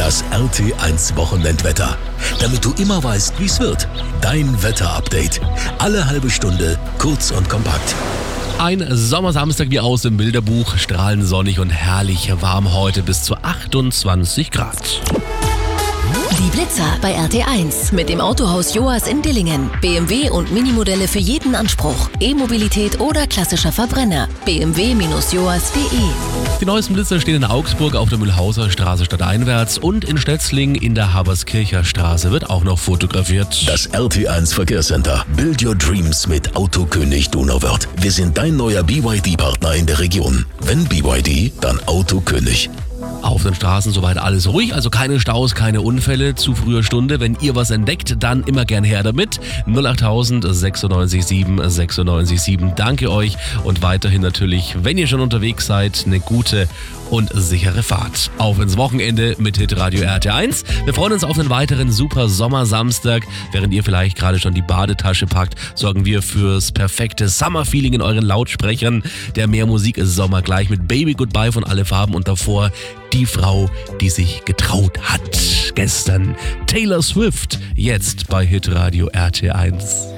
Das RT1 Wochenendwetter. Damit du immer weißt, wie es wird. Dein Wetterupdate. Alle halbe Stunde, kurz und kompakt. Ein Sommersamstag wie aus dem Bilderbuch. Strahlend sonnig und herrlich warm heute bis zu 28 Grad. Die Blitzer bei RT1 mit dem Autohaus Joas in Dillingen. BMW und Minimodelle für jeden Anspruch. E-Mobilität oder klassischer Verbrenner. bmw-joas.de. Die neuesten Blitzer stehen in Augsburg auf der Mühlhauser Straße stadteinwärts und in Stetzling in der Haberskircher Straße wird auch noch fotografiert. Das RT1 Verkehrscenter. Build your dreams mit Autokönig Donauwörth. Wir sind dein neuer BYD-Partner in der Region. Wenn BYD, dann Autokönig. Auf den Straßen soweit alles ruhig, also keine Staus, keine Unfälle zu früher Stunde. Wenn ihr was entdeckt, dann immer gern her damit. 08000 96 7 96 7. Danke euch und weiterhin natürlich, wenn ihr schon unterwegs seid, eine gute und sichere Fahrt. Auf ins Wochenende mit Hitradio RT1. Wir freuen uns auf einen weiteren super Sommersamstag. Während ihr vielleicht gerade schon die Badetasche packt, sorgen wir fürs perfekte Summer-Feeling in euren Lautsprechern. Der Mehr Musik ist Sommer gleich mit Baby Goodbye von Alle Farben und davor die Frau, die sich getraut hat. Gestern Taylor Swift, jetzt bei Hitradio RT1.